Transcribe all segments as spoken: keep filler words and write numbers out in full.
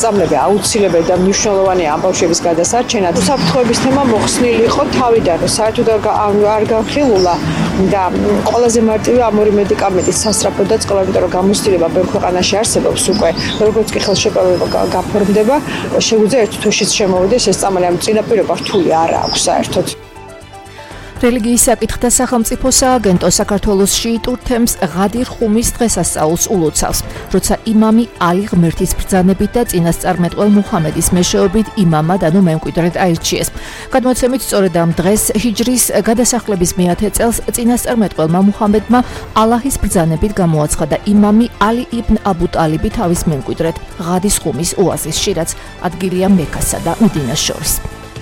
სწავლები აუცილებელი და მნიშვნელოვანია ამ ბავშვების გადასარჩენად. უსაფრთხოების თემა მოხსნილი იყო თავიდან, საერთოდ არ განხილულა და ყველაზე მარტივი ამ ორი მედიკამენტის სასწრაფო დაწყება, იმიტომ რომ გამოცდილება ბევრ ქვეყანაში არსებობს უკვე, როგორც კი ხელშეკრულება გაფორმდება, შეგვიძლია ერთ თვეშიც შემოვიდეს ეს წამალი, ამ წინაპირობა რთული არ აქვს საერთოდ. რელიგიის საკითხთა სახელმწიფო სააგენტო საქართველოს შიიტურ თემს ღადირ ხუმის დღესასწაულს ულოცავს, როცა იმამი ალი ღმერთის ბრძანებით და წინასწარმეტყველ მუჰამედის მეშვეობით იმამად ანუ მემკვიდრედ აირჩიეს. გადმოცემით, სწორედ ამ დღეს ჰიჯრის გადასახლების მეათე წელს წინასწარმეტყველმა მუჰამედმა ალაჰის ბრძანებით გამოაცხადა იმამი ალი იბნ აბუ ტალიბი თავის მემკვიდრედ ღადის ხუმის ოაზისში, რაც ადგილია მექასა და მედინას შორის.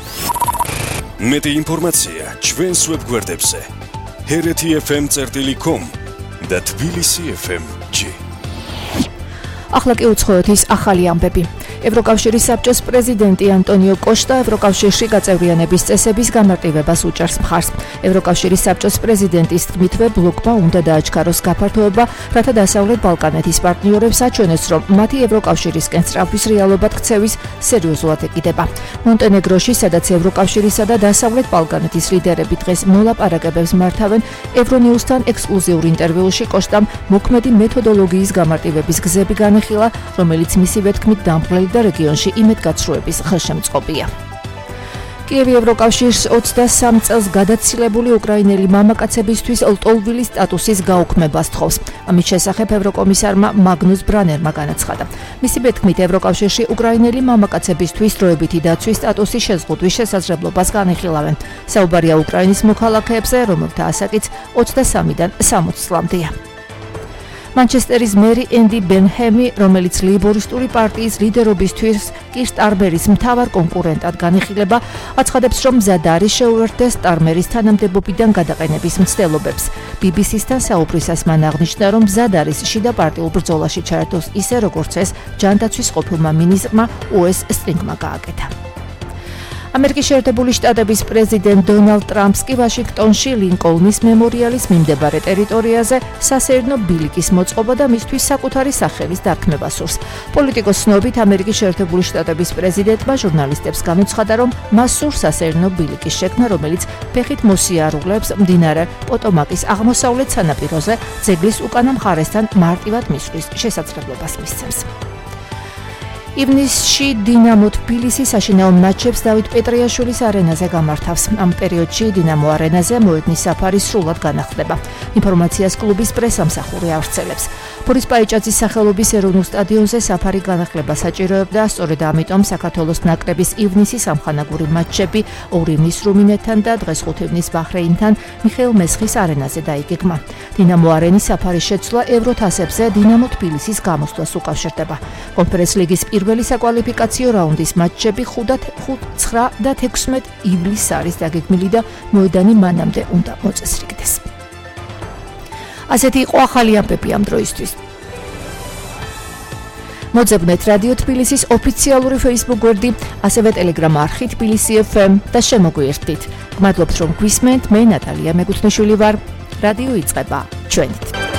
მეტი ინფორმაცია ჩვენს ვებგვერდებზე ჰერეთი ეფ ემ წერტილი კომ და თბილისი ეფ ემ ჯი. ახლა კი უცხოეთის ახალი ამბები. ევროკავშირის საბჭოს პრეზიდენტი ანტონიო კოშტა ევროკავშირში გაწევრიანების წესების გამარტივებას უჭერს მხარს. ევროკავშირის საბჭოს პრეზიდენტის თქმითვე ბლოკმა უნდა დააჩქაროს გაფართოება, რათა დასავლეთ ბალკანეთის პარტნიორებს აჩვენეს, რომ მათი ევროკავშირისკენ სწრაფვის რეალობად ქცევის სერიოზულად ეკიდება. მონტენეგროში, სადაც ევროკავშირისა და დასავლეთ ბალკანეთის ლიდერები დღეს მოლაპარაკებებს მართავენ, ევრონიუსთან ექსკლუზიურ ინტერვიუში კოშტამ მოქმედი მეთოდოლოგიის გამარტივების გზები განეხილა, რომელიც მისივე თქმით დამპყრელი და რეგიონში იმედგაცრუების ხელშემწყობია. კიევი ევროკავშირს ოცდასამ წელს გადაცილებული უკრაინელი მამაკაცებისთვის ლტოლვილის სტატუსის გაუქმებას თხოვს. ამის შესახებ ევროკომისარმა მაგნუს ბრანერმა განაცხადა. მისი თქმით, ევროკავშირში უკრაინელი მამაკაცებისთვის დროებითი დაცვის სტატუსის შეზღუდვის შესაძლებლობას განიხილავენ. საუბარია უკრაინის მოქალაქეებზე, რომელთა ასაკიც ოცდასამიდან სამოცი წლამდეა. მანჩესტერის მერი ენდი ბენჰემი, რომელიც ლეიბორისტული პარტიის ლიდერობისთვის კირ სტარმერის მთავარ კონკურენტად განიხილება, აცხადებს, რომ მზად არის შეუერთდეს სტარმერის თანამდებობიდან გადაყენების მცდელობებს. ბი ბი სი-სთან საუბრისას მან აღნიშნა, რომ მზად არის შიდა პარტიულ ბრძოლაში ჩაერთოს ისე, როგორც ეს ჯანდაცვის ყოფილმა მინისტრმა ო ეს სტრინგმა გააკეთა. ამერიკის შეერთებული შტატების პრეზიდენტ დონალდ ტრამპს კი ვაშინგტონში ლინკოლნის მემორიალის მიმდებარე ტერიტორიაზე სასეირნო ბილიკის მოწყობა და მისთვის საკუთარი სახელის დარქმება სურს. პოლიტიკოს ცნობით, ამერიკის შეერთებული შტატების პრეზიდენტმა ჟურნალისტებს განუცხადა, რომ მას სურს სასეირნო ბილიკის შექმნა, რომელიც ფეხით მოსიარულებს მდინარე პოტომაკის აღმოსავლეთ სანაპიროზე ძეგლის უკანა მხარესთან მარტივად მისვლის შესაძლებლობას მისცემს. ივნისში დინამო თბილისი საშინაო მატჩებს დავით პეტრიაშვილის არენაზე გამართავს. ამ პერიოდში დინამო არენაზე მოედნის საფარი სრულად განახლდება. ინფორმაციას კლუბის პრესამსახური ავრცელებს. ბორის პაიჭაძის სახელობის ეროვნულ სტადიონზე საფარი განახლება საჭიროებდა, სწორედ ამიტომ საქართველოს ნაკრების ივნისის სამხანაგური მატჩები ორი ივნის რუმინეთთან და დღეს ხუთი ივნის ბაჰრეინთან მიხეილ მესხის არენაზე დაიგეგმა. დინამო arenis საფარის შეცვლა ევროთასებზე დინამო თბილისის გამოსვლას უკავშირდება. კონფერენს ლიგის პირველი საკვალიფიკაციო რაუნდის მატჩები ხუთ, ცხრა და თექვსმეტ ივლისს არის დაგეგმილი და მოედანი მანამდე უნდა მოწესრიგდეს. ასეთი იყო ახალი ამბები ამ დროისთვის. მოძებნეთ რადიო თბილისის ოფიციალური Facebook გვერდი, ასევე Telegram არხი თბილისი ეფ ემ და შემოგვიერთდით. გმადლობთ რომ გვისმენთ, მე ნატალია მეკუთვნიშვილი ვარ. რადიო იწყება ჩვენით.